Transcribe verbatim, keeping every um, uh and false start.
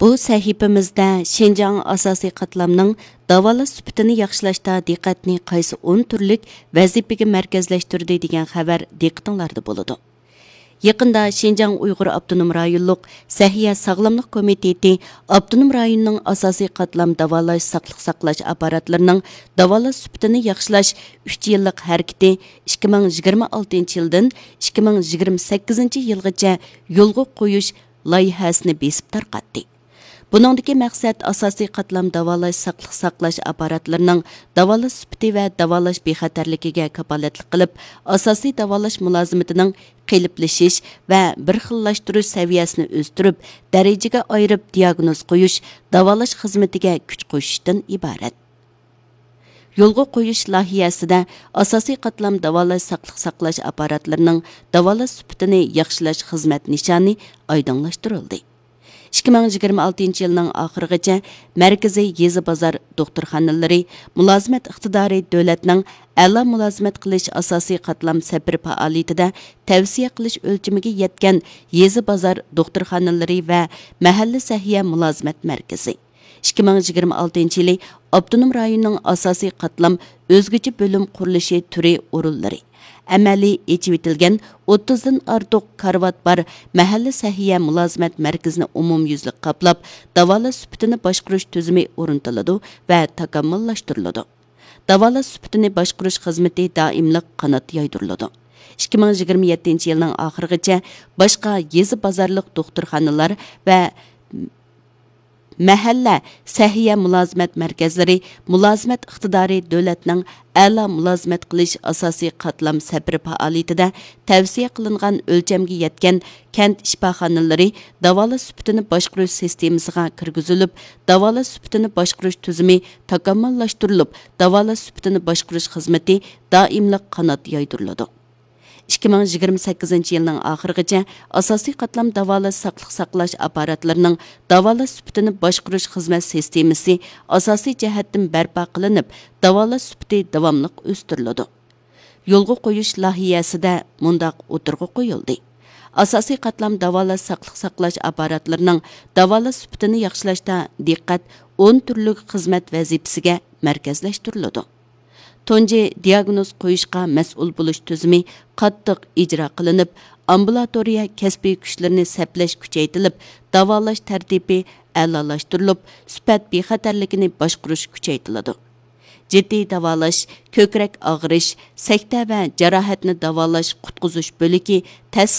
Bu səhifəmizdə Şinjan asosiy qatlamning davolash sifatini yaxshilashda diqqatni qaysi o'n turlik vazifaga markazlashtirdi degan xabar diqqatinglarda bo'ladi. Yaqında Şinjan Uyg'ur Avtonom rayonluq Sahiya Sog'lomlik komiteti Avtonom rayonning asosiy qatlam davolash saqliq saqlash apparatlarining davolash sifatini yaxshilash uch yillik harakati ikki ming yigirma oltinchi yildan ikki ming yigirma sakkizinchi yilgacha yo'lga qo'yish loyihasini besib tarqatdi. Buningdagi maqsad asosiy qatlam davolash saqliq saqlash apparatlarining davolash sifati va davolash bexatarligiga kafolatlik qilib, asosiy davolash mulozimatining qiliblashish va bir xillashtirish saviyasini o'stirib, darajaga ayirib diagnoz qo'yish, davolash xizmatiga kuch qo'shishdan iborat. Yo'lga qo'yish loyihasida asosiy qatlam davolash saqliq saqlash apparatlarining davolash sifatini yaxshilash xizmat nishoni oydinlashtirildi. ikki ming yigirma oltinchi yilning oxirigacha markaziy yezi bozor doktorxonalari mulozimat iqtidori davlatning a'lo mulozimat qilish asosiy qatlam safar faoliyatida tavsiya qilish o'lchamiga yetgan yezi bozor doktorxonalari va mahalla sahiya mulozimat markazi ikki ming yigirma oltinchi yili Avtonom rayonning asosiy qatlam o'zgacha bo'lim qurilishi turi o'rinlari amaliy echib etilgan o'ttizdan ortiq karvat bar mahalla sahiya mulozimat markazini umumyuzlik qoplab, davolash sifatini boshqarish tuzumi o'rnatiladi va takomillashtiriladi. Davolash sifatini boshqarish xizmati doimlik qanot yoydiriladi. ikki ming yigirma yettinchi yilning oxirigacha boshqa yezi bozorlik doktorxonalar va mahalla sahiya mulozimat markazlari mulozimat iqtidori davlatning a'lo mulozimat qilish asosiy qatlam safar faoliyatida tavsiya qilingan o'lchamga yetgan kent shifoxonalari davolash sifatini boshqarish sistemasiga kirgizilib, davolash sifatini boshqarish tuzumi takomillashtirilib, davolash sifatini boshqarish xizmati doimlik qanot yoydiriladi. ikki ming yigirma sakkizinchi yilning oxirigacha asosiy qatlam davolash saqliq saqlash apparatlarining davolash sifatini boshqarish xizmat sistemasi asosiy jihatdan barpo qilinib, davolash sifati davomli o'stiriladi. Yo'lga qo'yish loyihasida mundaq o'tirg'i qo'yildi. Asosiy qatlam davolash saqliq saqlash apparatlarining davolash sifatini yaxshilashda diqqat o'n turlik xizmat vazifasiga markazlashtiriladi. Tunji diagnoz qo'yishga mas'ul bo'lish tuzumi qattiq ijro qilinib, ambulatoriya kasbiy kuchlarini saplash kuchaytirilib, davolash tartibi a'lolashtirilib, sifat bexatarligini boshqarish kuchaytiriladi. Jiddiy davolash, ko'krak og'rish, sakta va jarohatni davolash qutqizish bo'ligi